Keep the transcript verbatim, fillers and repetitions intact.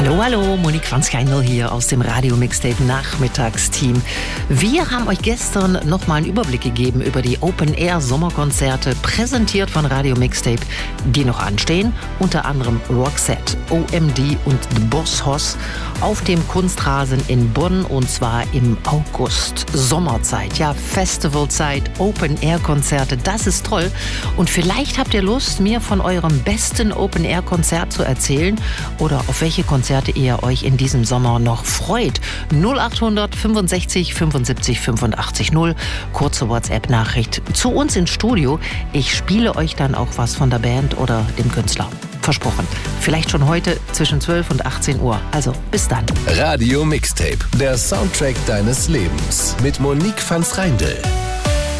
Hallo, hallo, Monique Franz-Keindl hier aus dem Radio-Mixtape Nachmittagsteam. Wir haben euch gestern nochmal einen Überblick gegeben über die Open-Air-Sommerkonzerte, präsentiert von Radio Mixtape, die noch anstehen. Unter anderem Roxette, O M D und The Boss Hoss auf dem Kunstrasen in Bonn, und zwar im August. Sommerzeit, ja, Festivalzeit, Open-Air-Konzerte, das ist toll. Und vielleicht habt ihr Lust, mir von eurem besten Open-Air-Konzert zu erzählen oder auf welche Konzerte ihr euch in diesem Sommer noch freut. null achthundert fünfundsechzig fünfundsiebzig fünfundachtzig null, kurze WhatsApp-Nachricht zu uns ins Studio. Ich spiele euch dann auch was von der Band oder dem Künstler. Versprochen. Vielleicht schon heute zwischen zwölf und achtzehn Uhr. Also bis dann. Radio Mixtape, der Soundtrack deines Lebens mit Monique Franz-Keindl.